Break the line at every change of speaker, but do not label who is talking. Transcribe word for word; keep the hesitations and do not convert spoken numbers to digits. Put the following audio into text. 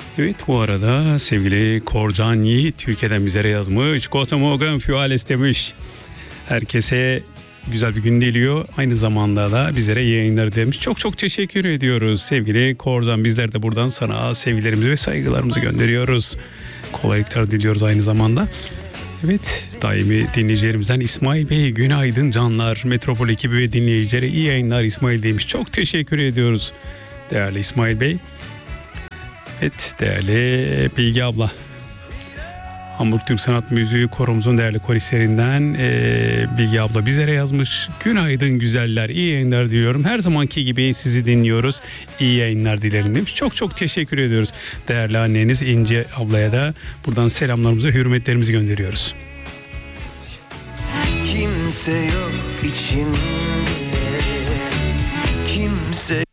Evet, bu arada sevgili Korcan Yiğit Türkiye'den bizlere yazmış. Guten Morgen für alles demiş. Herkese güzel bir gün diliyor. Aynı zamanda da bizlere iyi yayınlar demiş. Çok çok teşekkür ediyoruz sevgili Korcan. Bizler de buradan sana sevgilerimizi ve saygılarımızı gönderiyoruz. Kolaylıklar diliyoruz aynı zamanda. Evet, daimi dinleyicilerimizden İsmail Bey, günaydın canlar. Metropol ekibi ve dinleyicilere iyi yayınlar İsmail demiş. Çok teşekkür ediyoruz değerli İsmail Bey. Evet, değerli Bilge abla, Hamburg Türk Sanat Müziği Koromuzun değerli koristlerinden ee, Bilge abla bizlere yazmış. Günaydın güzeller, iyi yayınlar diliyorum. Her zamanki gibi sizi dinliyoruz. İyi yayınlar dilerim demiş. Çok çok teşekkür ediyoruz. Değerli anneniz İnce ablaya da buradan selamlarımızı, hürmetlerimizi gönderiyoruz.
Kimse yok içimde, kimse